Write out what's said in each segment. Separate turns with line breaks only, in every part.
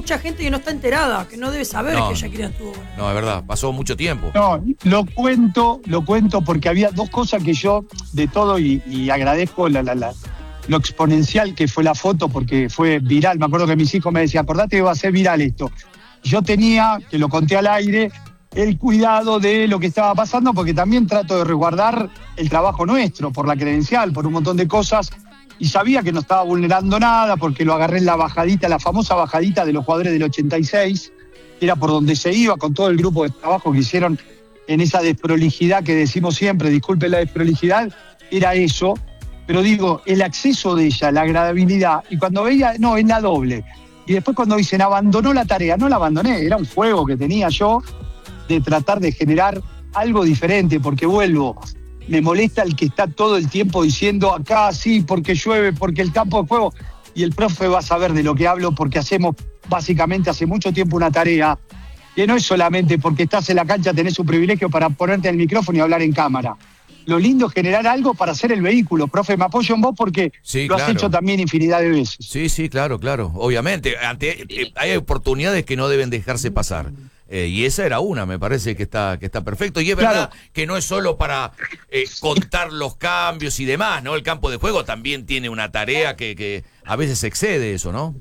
mucha gente que no está enterada, que no debe saber que Shakira estuvo con él.
No, es verdad, pasó mucho tiempo.
No, lo cuento porque había dos cosas que yo, de todo, y agradezco lo exponencial que fue la foto, porque fue viral. Me acuerdo que mis hijos me decían, acordate que va a ser viral esto. Yo tenía, que lo conté al aire, el cuidado de lo que estaba pasando, porque también trato de resguardar el trabajo nuestro, por la credencial, por un montón de cosas, y sabía que no estaba vulnerando nada, porque lo agarré en la bajadita, la famosa bajadita de los jugadores del 86, era por donde se iba con todo el grupo de trabajo que hicieron en esa desprolijidad que decimos siempre, disculpen la desprolijidad, era eso. Pero digo, el acceso de ella, la agradabilidad, y cuando veía, no, es la doble. Y después cuando dicen, abandonó la tarea, no la abandoné, era un fuego que tenía yo de tratar de generar algo diferente, porque vuelvo, me molesta el que está todo el tiempo diciendo, acá sí, porque llueve, porque el campo de juego, y el profe va a saber de lo que hablo, porque hacemos básicamente hace mucho tiempo una tarea, que no es solamente porque estás en la cancha tenés un privilegio para ponerte el micrófono y hablar en cámara. Lo lindo es generar algo para hacer el vehículo. Profe, me apoyo en vos porque
Sí,
lo has hecho también infinidad de veces.
Sí, claro, obviamente. Hay oportunidades que no deben dejarse pasar. Y esa era una, me parece que está perfecto. Y es verdad que no es solo para contar los cambios y demás, ¿no? El campo de juego también tiene una tarea que a veces excede eso, ¿no?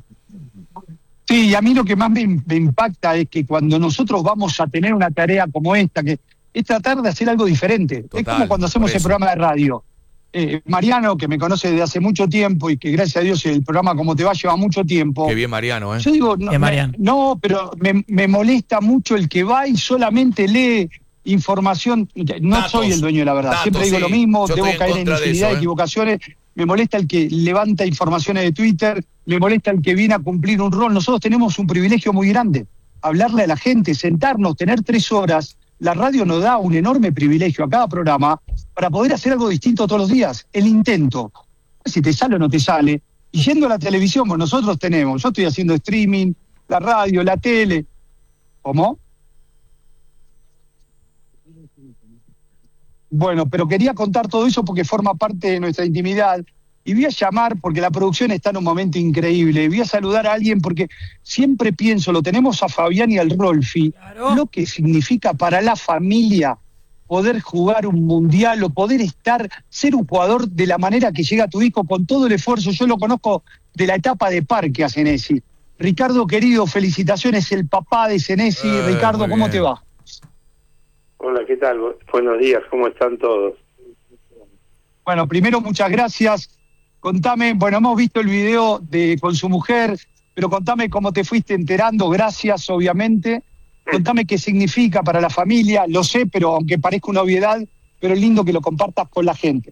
Sí, y a mí lo que más me impacta es que cuando nosotros vamos a tener una tarea como esta, que es tratar de hacer algo diferente.
Total,
es como cuando hacemos el programa de radio. Mariano, que me conoce desde hace mucho tiempo y que gracias a Dios el programa Como Te Va lleva mucho tiempo.
Qué bien Mariano, ¿eh?
Yo digo, no, pero me molesta mucho el que va y solamente lee información. No
Datos,
soy el dueño de la verdad. Siempre digo lo mismo,
Yo
debo
estoy
caer en infinidad de equivocaciones. Me molesta el que levanta informaciones de Twitter, me molesta el que viene a cumplir un rol. Nosotros tenemos un privilegio muy grande. Hablarle a la gente, sentarnos, tener 3 horas. La radio nos da un enorme privilegio a cada programa para poder hacer algo distinto todos los días. El intento. Si te sale o no te sale. Y yendo a la televisión, pues nosotros tenemos. Yo estoy haciendo streaming, la radio, la tele. ¿Cómo? Bueno, pero quería contar todo eso porque forma parte de nuestra intimidad. Y voy a llamar, porque la producción está en un momento increíble, voy a saludar a alguien porque siempre pienso, lo tenemos a Fabián y al Rolfi, lo que significa para la familia poder jugar un mundial o poder ser un jugador de la manera que llega tu hijo con todo el esfuerzo. Yo lo conozco de la etapa de Parque a Senesi. Ricardo, querido, felicitaciones, el papá de Senesi. Ricardo, ¿cómo te va?
Hola, ¿qué tal? Buenos días, ¿cómo están todos?
Bueno, primero, muchas gracias. Contame, bueno, hemos visto el video con su mujer, pero contame cómo te fuiste enterando, gracias, obviamente. Contame qué significa para la familia, lo sé, pero aunque parezca una obviedad, pero es lindo que lo compartas con la gente.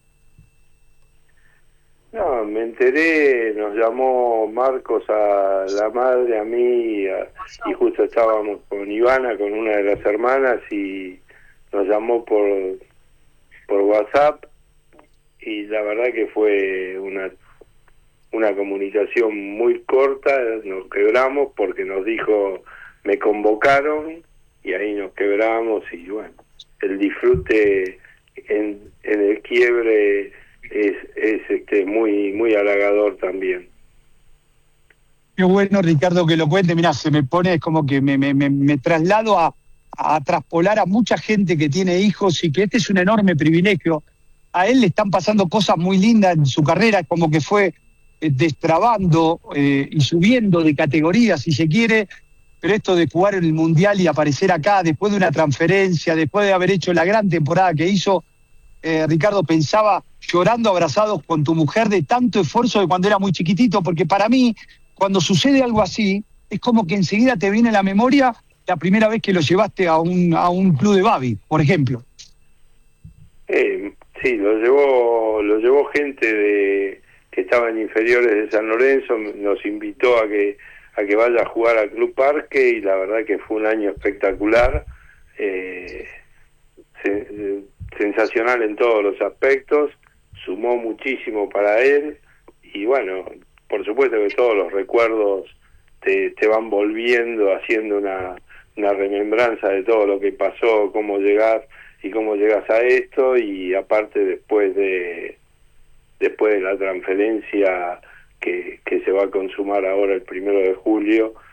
No, me enteré, nos llamó Marcos a la madre, a mí, y justo estábamos con Ivana, con una de las hermanas, y nos llamó por WhatsApp, y la verdad que fue una comunicación muy corta. Nos quebramos porque nos dijo, me convocaron, y ahí nos quebramos, y bueno, el disfrute en el quiebre es muy halagador también.
Qué bueno, Ricardo, que lo cuente. Mirá, se me pone, es como que me traslado a traspolar a mucha gente que tiene hijos, y que este es un enorme privilegio. A él le están pasando cosas muy lindas en su carrera, como que fue destrabando y subiendo de categoría, si se quiere, pero esto de jugar en el Mundial y aparecer acá después de una transferencia, después de haber hecho la gran temporada que hizo, Ricardo, pensaba llorando abrazados con tu mujer de tanto esfuerzo de cuando era muy chiquitito, porque para mí, cuando sucede algo así, es como que enseguida te viene a la memoria la primera vez que lo llevaste a un club de Babi, por ejemplo.
Sí, lo llevó gente que estaba en inferiores de San Lorenzo, nos invitó a que vaya a jugar al Club Parque, y la verdad que fue un año espectacular, sensacional en todos los aspectos, sumó muchísimo para él, y bueno, por supuesto que todos los recuerdos te van volviendo, haciendo una remembranza de todo lo que pasó, cómo llegar y cómo llegas a esto, y aparte después de la transferencia que se va a consumar ahora el 1 de julio,